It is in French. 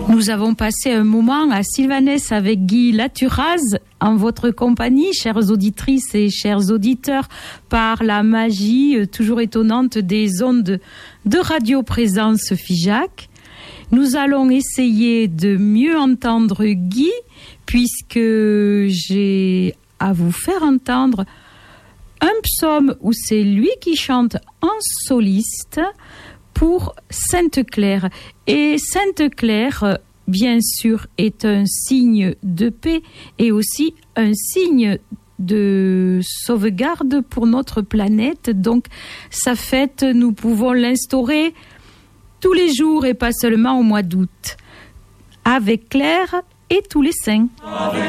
Nous avons passé un moment à Sylvanès avec Guy Laturaz, en votre compagnie, chères auditrices et chers auditeurs, par la magie toujours étonnante des ondes de Radio Présence Figeac. Nous allons essayer de mieux entendre Guy, puisque j'ai à vous faire entendre un psaume où c'est lui qui chante en soliste pour Sainte-Claire. Et Sainte-Claire, bien sûr, est un signe de paix et aussi un signe de sauvegarde pour notre planète. Donc, sa fête, nous pouvons l'instaurer tous les jours et pas seulement au mois d'août. Avec Claire et tous les saints.